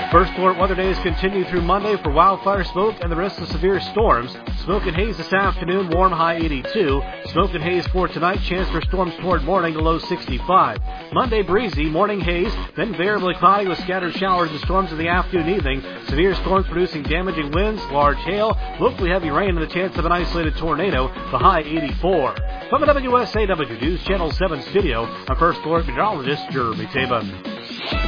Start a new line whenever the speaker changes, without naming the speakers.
First alert weather days continue through Monday for wildfire smoke and the risk of severe storms. Smoke and haze this afternoon, warm high 82. Smoke and haze for tonight, chance for storms toward morning to low 65. Monday breezy, morning haze, then variably cloudy with scattered showers and storms in the afternoon and evening. Severe storms producing damaging winds, large hail, locally heavy rain, and the chance of an isolated tornado, the high 84. From the WSAW News Channel 7 studio, I'm First Alert Meteorologist Jeremy Taban.